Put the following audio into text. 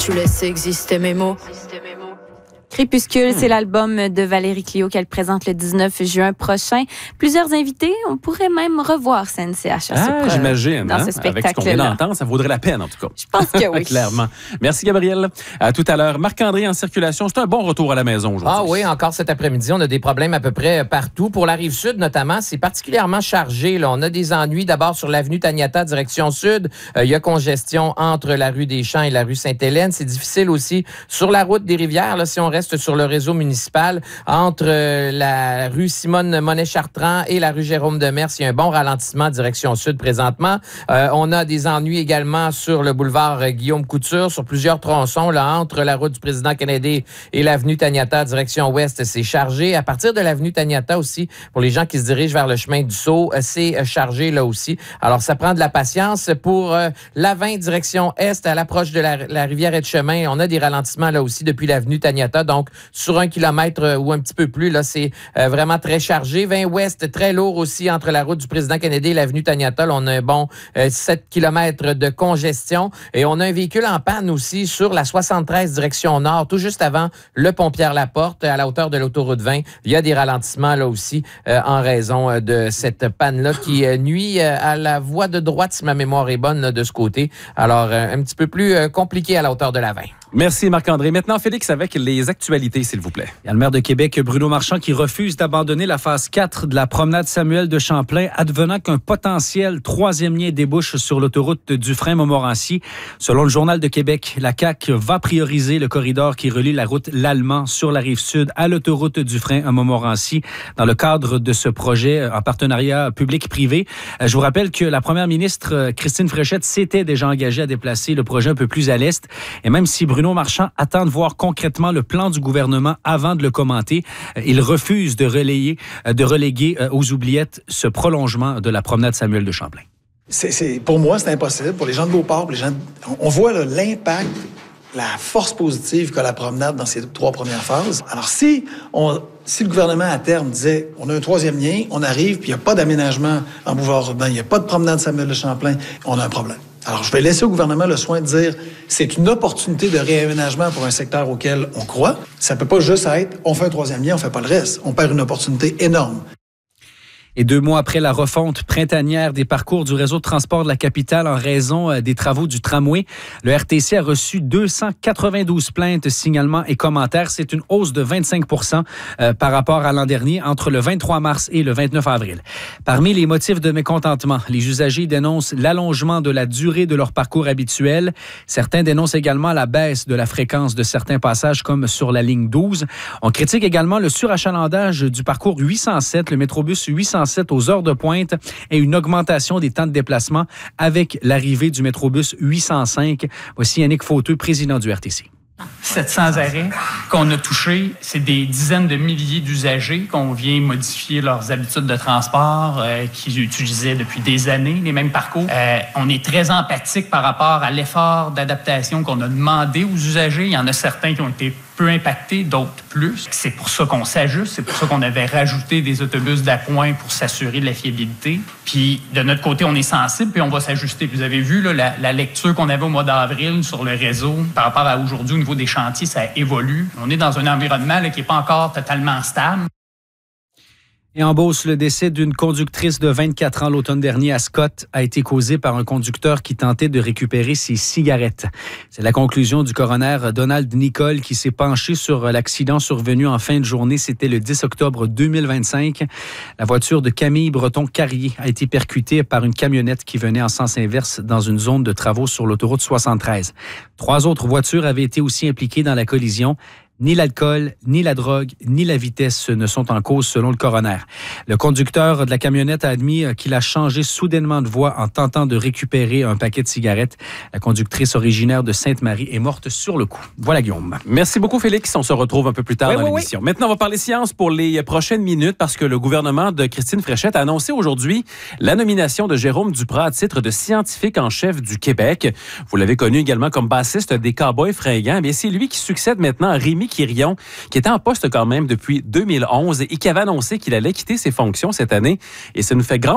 tu laisses exister mes mots. Crépuscule, c'est l'album de Valérie Clio qu'elle présente le 19 juin prochain. Plusieurs invités, on pourrait même revoir CNCH j'imagine, dans ce spectacle-là. Avec ce qu'on vient d'entendre, ça vaudrait la peine en tout cas. Je pense que oui. Clairement. Merci Gabriel. À tout à l'heure. Marc-André en circulation, c'est un bon retour à la maison aujourd'hui. Ah oui, encore cet après-midi, on a des problèmes à peu près partout. Pour la Rive-Sud notamment, c'est particulièrement chargé. Là. On a des ennuis d'abord sur l'avenue Taniata, direction sud. Il y a congestion entre la rue des Champs et la rue Sainte-Hélène. C'est difficile aussi sur la route des Rivières, là, si on reste sur le réseau municipal, entre la rue Simone Monet-Chartrand et la rue Jérôme Demers. Il y a un bon ralentissement direction sud présentement. On a des ennuis également sur le boulevard Guillaume Couture, sur plusieurs tronçons, là, entre la route du président Kennedy et l'avenue Taniata, direction ouest, c'est chargé. À partir de l'avenue Taniata aussi, pour les gens qui se dirigent vers le chemin du Sceau, c'est chargé là aussi. Alors, ça prend de la patience. Pour la 20, direction est, à l'approche de la rivière Etchemin, on a des ralentissements là aussi depuis l'avenue Taniata, donc sur 1 kilomètre ou un petit peu plus, là, c'est vraiment très chargé. 20 ouest, très lourd aussi entre la route du président Kennedy et l'avenue Taniata. Là, on a un bon 7 kilomètres de congestion. Et on a un véhicule en panne aussi sur la 73 direction nord, tout juste avant le pont Pierre-Laporte, à la hauteur de l'autoroute 20. Il y a des ralentissements là aussi en raison de cette panne-là qui nuit à la voie de droite, si ma mémoire est bonne, là, de ce côté. Alors, un petit peu plus compliqué à la hauteur de la 20. Merci Marc-André. Maintenant, Félix, avec les actualités, s'il vous plaît. Il y a le maire de Québec, Bruno Marchand, qui refuse d'abandonner la phase 4 de la promenade Samuel de Champlain, advenant qu'un potentiel 3e lien débouche sur l'autoroute Dufresne-Montmorency. Selon le Journal de Québec, la CAQ va prioriser le corridor qui relie la route L'Allemand sur la Rive-Sud à l'autoroute Dufresne-Montmorency dans le cadre de ce projet en partenariat public-privé. Je vous rappelle que la première ministre, Christine Fréchette, s'était déjà engagée à déplacer le projet un peu plus à l'est. Et même si Bruno Marchand attend de voir concrètement le plan du gouvernement avant de le commenter, il refuse de reléguer aux oubliettes ce prolongement de la promenade Samuel de Champlain. Pour moi, c'est impossible. Pour les gens de Beauport, on voit là, l'impact, la force positive qu'a la promenade dans ces 3 premières phases. Alors, si le gouvernement, à terme, disait on a un 3e lien, on arrive, puis il n'y a pas d'aménagement en boulevard urbain, il n'y a pas de promenade Samuel de Champlain, on a un problème. Alors, je vais laisser au gouvernement le soin de dire c'est une opportunité de réaménagement pour un secteur auquel on croit. Ça ne peut pas juste être on fait un 3e lien, on ne fait pas le reste. On perd une opportunité énorme. Et 2 mois après la refonte printanière des parcours du réseau de transport de la capitale en raison des travaux du tramway, le RTC a reçu 292 plaintes, signalements et commentaires. C'est une hausse de 25 % par rapport à l'an dernier, entre le 23 mars et le 29 avril. Parmi les motifs de mécontentement, les usagers dénoncent l'allongement de la durée de leur parcours habituel. Certains dénoncent également la baisse de la fréquence de certains passages, comme sur la ligne 12. On critique également le surachalandage du parcours 807, le métrobus 807 aux heures de pointe et une augmentation des temps de déplacement avec l'arrivée du métrobus 805. Voici Yannick Fauteux, président du RTC. 700 arrêts qu'on a touchés, c'est des dizaines de milliers d'usagers qu'on vient modifier leurs habitudes de transport, qu'ils utilisaient depuis des années, les mêmes parcours. On est très empathique par rapport à l'effort d'adaptation qu'on a demandé aux usagers. Il y en a certains qui ont été peu impactés, d'autres plus. C'est pour ça qu'on s'ajuste, c'est pour ça qu'on avait rajouté des autobus d'appoint pour s'assurer de la fiabilité. Puis, de notre côté, on est sensible, puis on va s'ajuster. Vous avez vu là, la lecture qu'on avait au mois d'avril sur le réseau par rapport à aujourd'hui au niveau des chantiers, ça évolue. On est dans un environnement là, qui n'est pas encore totalement stable. Et en Beauce, le décès d'une conductrice de 24 ans l'automne dernier à Scott a été causé par un conducteur qui tentait de récupérer ses cigarettes. C'est la conclusion du coroner Donald Nicole qui s'est penché sur l'accident survenu en fin de journée. C'était le 10 octobre 2025. La voiture de Camille Breton-Carrier a été percutée par une camionnette qui venait en sens inverse dans une zone de travaux sur l'autoroute 73. 3 autres voitures avaient été aussi impliquées dans la collision. Ni l'alcool, ni la drogue, ni la vitesse ne sont en cause selon le coroner. Le conducteur de la camionnette a admis qu'il a changé soudainement de voie en tentant de récupérer un paquet de cigarettes. La conductrice originaire de Sainte-Marie est morte sur le coup. Voilà, Guillaume. Merci beaucoup, Félix. On se retrouve un peu plus tard dans l'émission. Maintenant, on va parler science pour les prochaines minutes parce que le gouvernement de Christine Fréchette a annoncé aujourd'hui la nomination de Jérôme Duprat à titre de scientifique en chef du Québec. Vous l'avez connu également comme bassiste des Cowboys fringants. Mais c'est lui qui succède maintenant à Rémi Quirion, qui était en poste quand même depuis 2011 et qui avait annoncé qu'il allait quitter ses fonctions cette année. Et ça nous fait grand